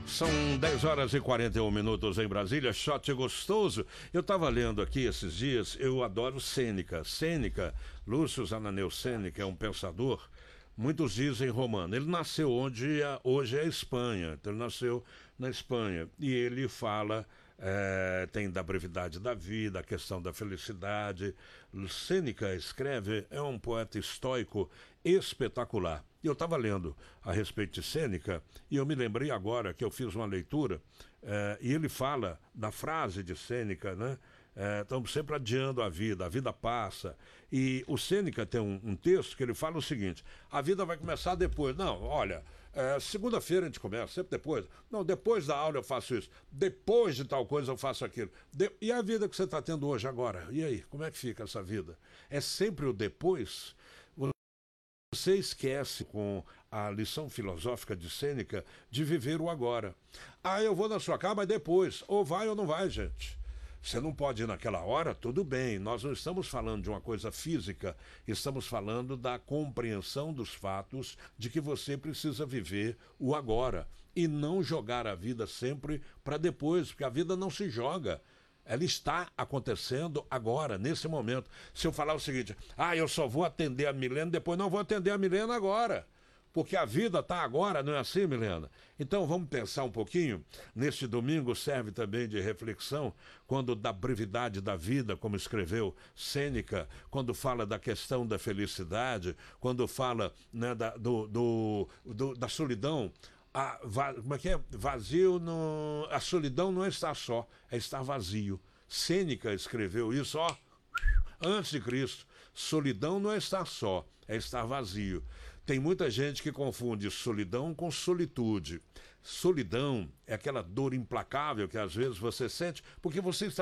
São 10 horas e 41 minutos em Brasília, shot gostoso. Eu estava lendo aqui esses dias, eu adoro Sêneca. Sêneca, Lúcio Ananeu Sêneca é um pensador, muitos dizem romano. Ele nasceu onde hoje é a Espanha, então ele nasceu na Espanha. E ele fala, tem da brevidade da vida, a questão da felicidade. Sêneca escreve, é um poeta estoico espetacular. E eu estava lendo a respeito de Sêneca e eu me lembrei agora que eu fiz uma leitura e ele fala da frase de Sêneca, né? Estamos sempre adiando a vida passa. E o Sêneca tem um texto que ele fala o seguinte: a vida vai começar depois. Não, olha, segunda-feira a gente começa, sempre depois. Não, depois da aula eu faço isso. Depois de tal coisa eu faço aquilo. E a vida que você está tendo hoje agora? E aí, como é que fica essa vida? É sempre o depois? Você esquece, com a lição filosófica de Sêneca, de viver o agora. Ah, eu vou na sua casa, mas depois. Ou vai ou não vai, gente. Você não pode ir naquela hora, tudo bem. Nós não estamos falando de uma coisa física, estamos falando da compreensão dos fatos de que você precisa viver o agora e não jogar a vida sempre para depois, porque a vida não se joga. Ela está acontecendo agora, nesse momento. Se eu falar o seguinte: eu só vou atender a Milena, depois não vou atender a Milena agora. Porque a vida está agora, não é assim, Milena? Então vamos pensar um pouquinho. Neste domingo serve também de reflexão, quando da brevidade da vida, como escreveu Sêneca, quando fala da questão da felicidade, quando fala, né, da solidão. Como é que é? Vazio no... A solidão não é estar só, é estar vazio. Sêneca escreveu isso, antes de Cristo. Solidão não é estar só, é estar vazio. Tem muita gente que confunde solidão com solitude. Solidão é aquela dor implacável que às vezes você sente porque você está